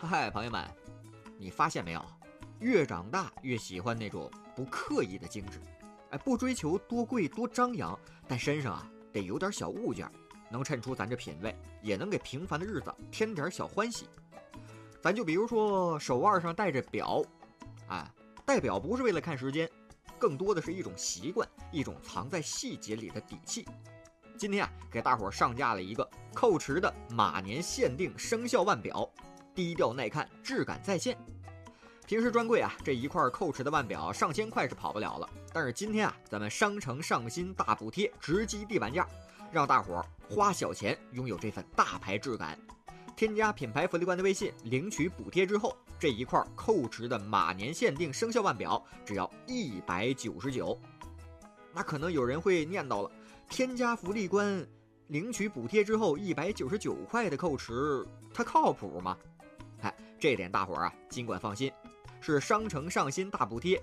嗨，朋友们，你发现没有？越长大越喜欢那种不刻意的精致，不追求多贵多张扬，但身上得有点小物件，能衬出咱这品味，也能给平凡的日子添点小欢喜。咱就比如说手腕上戴着表，戴表不是为了看时间，更多的是一种习惯，一种藏在细节里的底气。今天给大伙上架了一个蔻驰的马年限定生肖腕表，低调耐看，质感在线。平时专柜这一块蔻驰的腕表上千块是跑不了了，但是今天咱们商城上新大补贴，直击地板价，让大伙花小钱拥有这份大牌质感。添加品牌福利官的微信，领取补贴之后，这一块蔻驰的马年限定生肖腕表只要199。那可能有人会念叨了，添加福利官领取补贴之后199块的蔻驰，它靠谱吗？这点大伙尽管放心，是商城上新大补贴，